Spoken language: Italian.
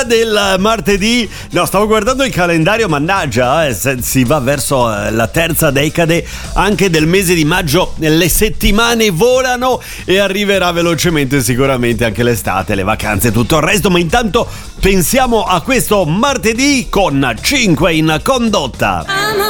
del martedì. No, stavo guardando il calendario, mannaggia, si va verso la terza decade anche del mese di maggio. Le settimane volano e arriverà velocemente sicuramente anche l'estate, le vacanze e tutto il resto. Ma intanto pensiamo a questo martedì con 5 in condotta.